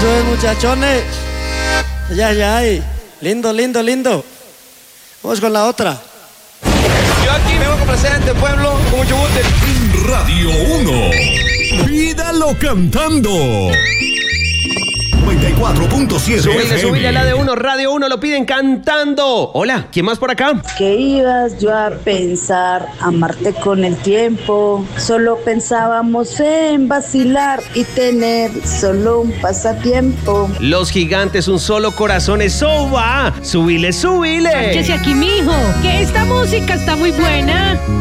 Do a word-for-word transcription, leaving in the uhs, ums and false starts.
Eso es, muchachones. Ya, ya, ay. Lindo, lindo, lindo. Vamos con la otra. Yo aquí me voy a complacer ante el pueblo con mucho gusto. Radio uno. Pídalo cantando. noventa y cuatro punto siete Subile, subile a la de uno, Radio uno, lo piden cantando. Hola, ¿quién más por acá? Que ibas yo a pensar, amarte con el tiempo. Solo pensábamos en vacilar y tener solo un pasatiempo. Los Gigantes, un solo corazón, eso va. Subile, subile. Párchese aquí, mijo, que esta música está muy buena.